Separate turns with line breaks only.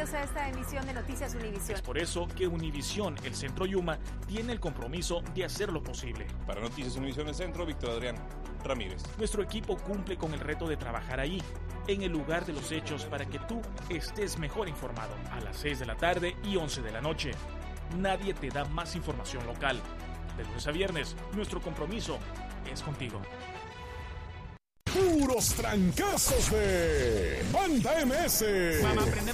bienvenidos a esta emisión de Noticias Univisión.
Es por eso que Univisión, el Centro Yuma, tiene el compromiso de hacer lo posible.
Para Noticias Univisión el Centro, Víctor Adrián Ramírez.
Nuestro equipo cumple con el reto de trabajar ahí, en el lugar de los hechos, para que tú estés mejor informado. A las 6 de la tarde y 11 de la noche. Nadie te da más información local. De lunes a viernes, nuestro compromiso es contigo.
Puros trancazos de Banda MS.
Mamá, prende